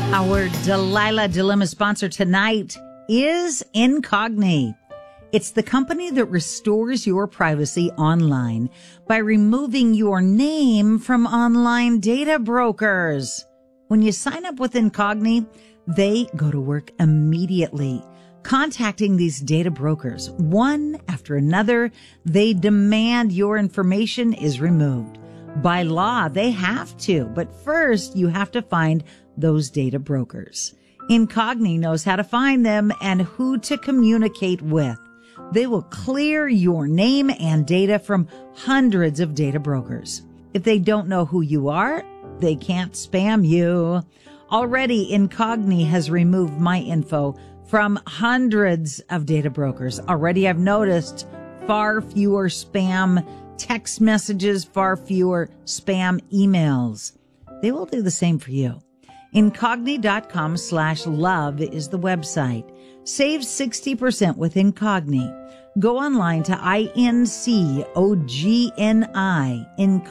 Our Delilah Dilemma sponsor tonight is Incogni. It's the company that restores your privacy online by removing your name from online data brokers. When you sign up with Incogni, they go to work immediately, contacting these data brokers. One after another, they demand your information is removed. By law, they have to, but first you have to find those data brokers. Incogni knows how to find them and who to communicate with. They will clear your name and data from hundreds of data brokers. If they don't know who you are, they can't spam you. Already, Incogni has removed my info from hundreds of data brokers. Already, I've noticed far fewer spam text messages, far fewer spam emails. They will do the same for you. Incogni.com/love is the website. Save 60% with Incogni. Go online to INCOGNI,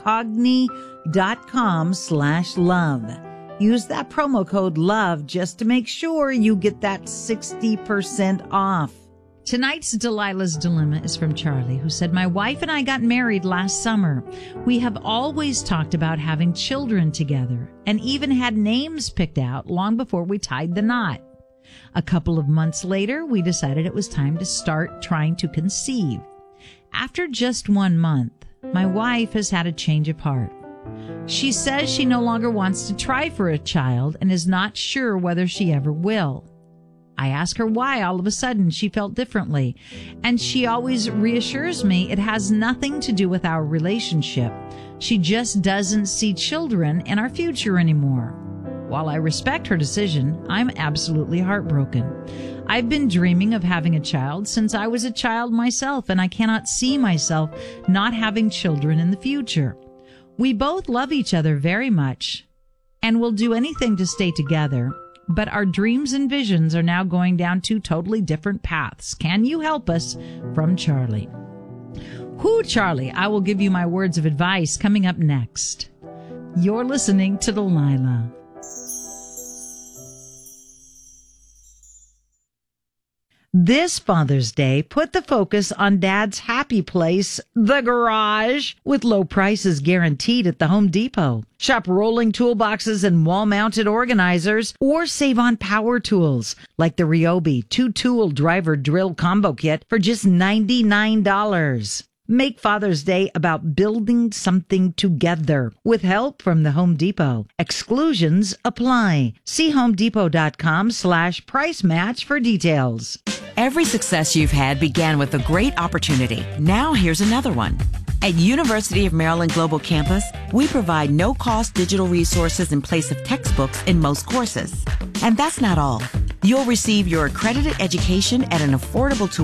Incogni.com/love. Use that promo code LOVE just to make sure you get that 60% off. Tonight's Delilah's Dilemma is from Charlie, who said, "My wife and I got married last summer. We have always talked about having children together and even had names picked out long before we tied the knot. A couple of months later, we decided it was time to start trying to conceive. After just 1 month, my wife has had a change of heart. She says she no longer wants to try for a child and is not sure whether she ever will. I ask her why all of a sudden she felt differently, and she always reassures me it has nothing to do with our relationship. She just doesn't see children in our future anymore. While I respect her decision, I'm absolutely heartbroken. I've been dreaming of having a child since I was a child myself, and I cannot see myself not having children in the future. We both love each other very much and will do anything to stay together. But our dreams and visions are now going down two totally different paths. Can you help us?" From Charlie. Whoo, Charlie, I will give you my words of advice coming up next. You're listening to Delilah. This Father's Day, put the focus on Dad's happy place, the garage, with low prices guaranteed at the Home Depot. Shop rolling toolboxes and wall-mounted organizers, or save on power tools like the Ryobi 2-tool driver drill combo kit for just $99. Make Father's Day about building something together with help from the Home Depot. Exclusions apply. See homedepot.com/price match for details. Every success you've had began with a great opportunity. Now here's another one. At University of Maryland Global Campus, we provide no-cost digital resources in place of textbooks in most courses. And that's not all. You'll receive your accredited education at an affordable tuition